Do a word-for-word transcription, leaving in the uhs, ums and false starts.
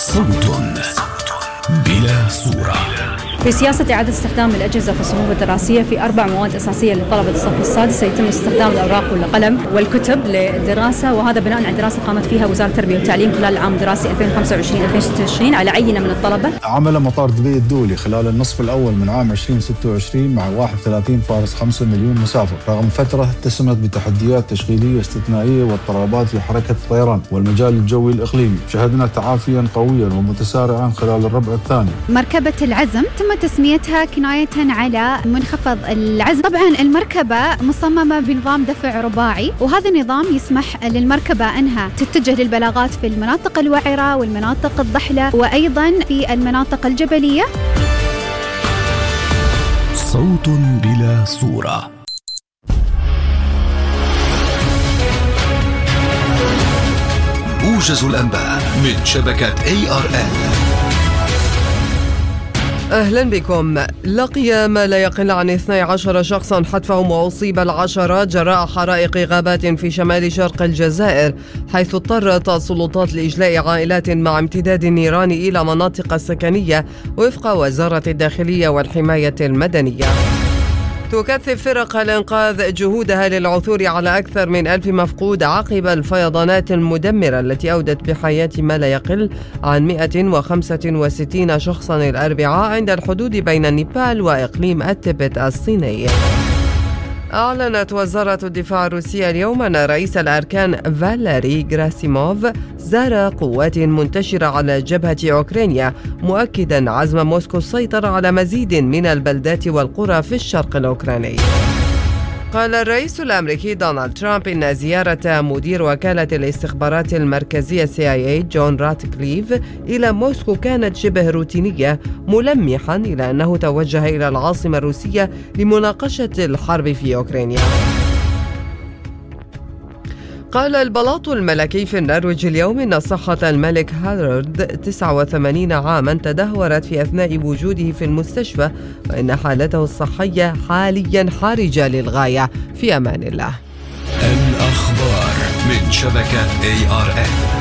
صوت بلا صورة. في سياسة إعادة استخدام الأجهزة في الصفوف الدراسية في أربع مواد أساسية لطلبة الصف السادس سيتم استخدام الأوراق والقلم والكتب للدراسة، وهذا بناء على دراسة قامت فيها وزارة التربية والتعليم خلال العام الدراسي ألفين وخمسة وعشرين ألفين وستة وعشرين على عينة من الطلبة. عمل مطار دبي الدولي خلال النصف الأول من عام ألفين وستة وعشرين مع واحد وثلاثين فاصلة خمسة مليون مسافر، رغم فترة اتسمت بتحديات تشغيلية استثنائية واضطرابات في حركة الطيران والمجال الجوي الإقليمي. شهدنا تعافيا قويا ومتسارعا خلال الربع الثاني. مركبة العزم تم تسميتها كناية على منخفض العزم. طبعا المركبة مصممة بنظام دفع رباعي، وهذا النظام يسمح للمركبة أنها تتجه للبلاغات في المناطق الوعرة والمناطق الضحلة وأيضا في المناطق الجبلية. صوت بلا صورة. موجز الأنباء من شبكة إيه آر إل. أهلا بكم. لقي ما لا يقل عن اثني عشر شخصا حتفهم وأصيب العشرات جراء حرائق غابات في شمال شرق الجزائر، حيث اضطرت السلطات لإجلاء عائلات مع امتداد النيران إلى مناطق سكنية وفق وزارة الداخلية والحماية المدنية. تكثف فرق الإنقاذ جهودها للعثور على أكثر من ألف مفقود عقب الفيضانات المدمرة التي أودت بحياة ما لا يقل عن مئة وخمسة وستين شخصا الأربعاء عند الحدود بين نيبال وإقليم التبت الصيني. أعلنت وزارة الدفاع الروسية اليوم أن رئيس الأركان فاليري غراسيموف زار قوات منتشرة على جبهة أوكرانيا، مؤكدا عزم موسكو السيطرة على مزيد من البلدات والقرى في الشرق الأوكراني. قال الرئيس الأمريكي دونالد ترامب إن زيارة مدير وكالة الاستخبارات المركزية سي آي إيه جون راتكليف إلى موسكو كانت شبه روتينية، ملمحا إلى أنه توجه إلى العاصمة الروسية لمناقشة الحرب في أوكرانيا. قال البلاط الملكي في النرويج اليوم إن صحة الملك هارولد تسعة وثمانين عاما تدهورت في أثناء وجوده في المستشفى، وإن حالته الصحية حاليا حرجة للغاية. في أمان الله. الأخبار من شبكة إيه آر إل.